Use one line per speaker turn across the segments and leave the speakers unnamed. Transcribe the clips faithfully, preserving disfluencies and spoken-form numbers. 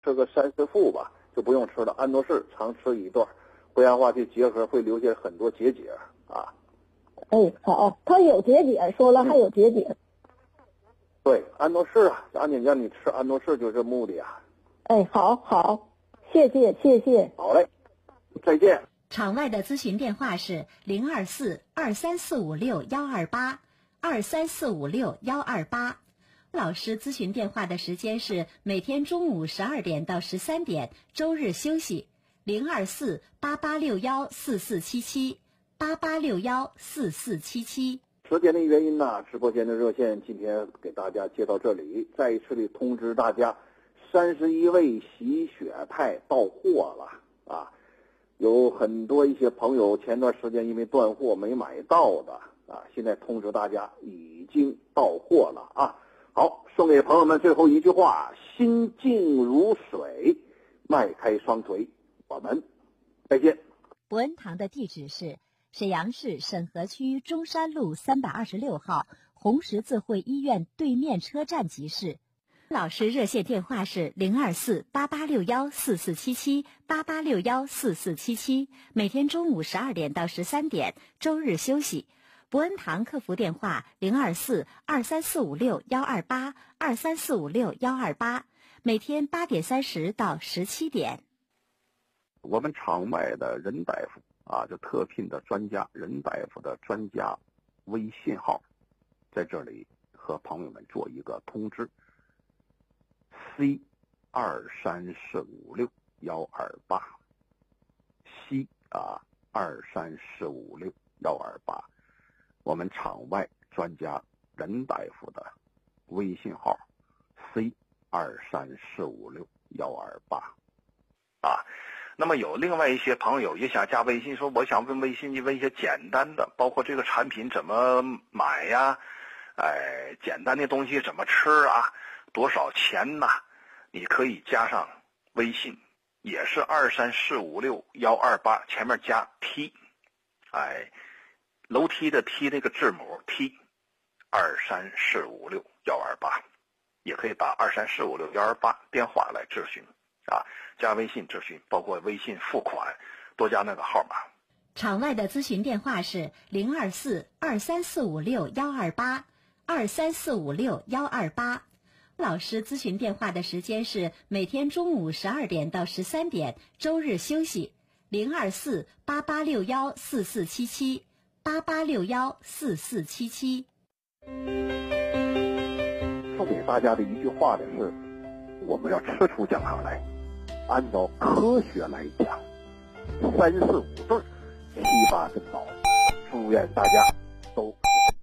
吃个三四副吧，就不用吃了。安诺氏常吃一段，不然的话这结核会留下很多结节啊。
哎，好，它有结节，说了还有结节。
嗯、对，安诺氏啊，安妮让你吃安诺氏就这目的啊。
哎，好好，谢谢谢谢。
好嘞，再见。
场外的咨询电话是零二四二三四五六幺二八二三四五六幺二八。老师咨询电话的时间是每天中午十二点到十三点，周日休息。零二四八八六幺四四七七八八六幺四四七七。
时间的原因呢，直播间的热线今天给大家接到这里，再一次的通知大家，三十一位洗血派到货了啊！有很多一些朋友前段时间因为断货没买到的啊，现在通知大家已经到货了啊！好，送给朋友们最后一句话：心静如水，迈开双腿，我们再见。
伯恩堂的地址是沈阳市沈河区中山路三百二十六号红十字会医院对面车站集市。老师热线电话是零二四八八六幺四四七七八八六幺四四七七，每天中午十二点到十三点，周日休息。伯恩堂客服电话零二四二三四五六幺二八二三四五六幺二八，每天八点三十到十七点。
我们场外的任大夫啊，就特聘的专家任大夫的专家微信号，在这里和朋友们做一个通知。C 二三四五六幺二八 C 啊二三四五六幺二八，我们场外专家任大夫的微信号 C 二三四五六幺二八啊。那么有另外一些朋友也想加微信，说我想问微信问一些简单的，包括这个产品怎么买呀，哎，简单的东西怎么吃啊，多少钱呐？你可以加上微信，也是二三四五六幺二八，前面加 T， 哎，楼梯的 T 那个字母 T， 二三四五六幺二八，也可以打二三四五六幺二八电话来咨询啊，加微信咨询，包括微信付款，多加那个号码。
场外的咨询电话是零二四二三四五六幺二八二三四五六幺二八。老师咨询电话的时间是每天中午十二点到十三点，周日休息。零二四八八六幺四四七七八八六幺四四七七。
送给大家的一句话呢是，我们要吃出健康来，按照科学来讲，三四五对七八真倒。祝愿大家都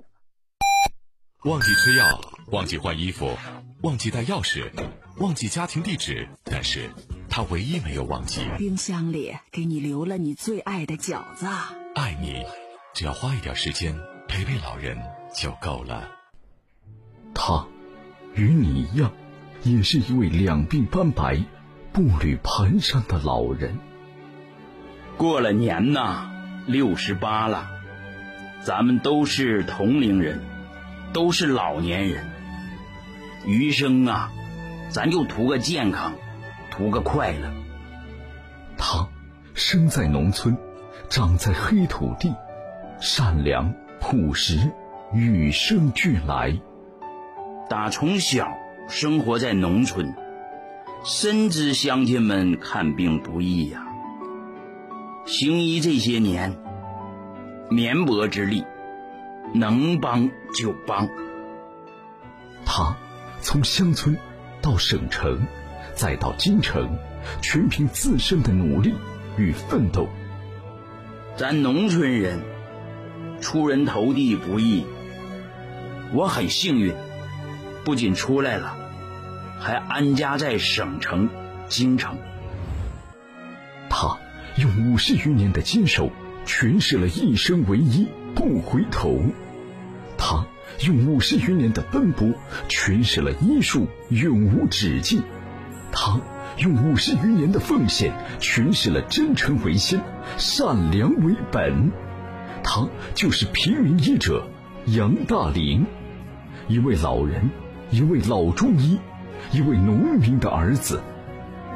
忘记吃药，忘记换衣服，忘记带钥匙，忘记家庭地址，但是他唯一没有忘记，
冰箱里给你留了你最爱的饺子。
爱你，只要花一点时间陪陪老人就够了。
他与你一样，也是一位两鬓斑白、步履蹒跚的老人。
过了年呐，六十八了，咱们都是同龄人，都是老年人。余生啊，咱就图个健康，图个快乐。
他生在农村，长在黑土地，善良朴实，与生俱来。
打从小生活在农村，深知乡亲们看病不易呀、啊。行医这些年，绵薄之力，能帮就帮。
他从乡村到省城，再到京城，全凭自身的努力与奋斗。
咱农村人出人头地不易，我很幸运，不仅出来了，还安家在省城京城。
他用五十余年的坚守诠释了一生唯一不回头，他用五十余年的奔波诠释了医术永无止境，他用五十余年的奉献诠释了真诚为先，善良为本。他就是平民医者杨大林，一位老人，一位老中医，一位农民的儿子，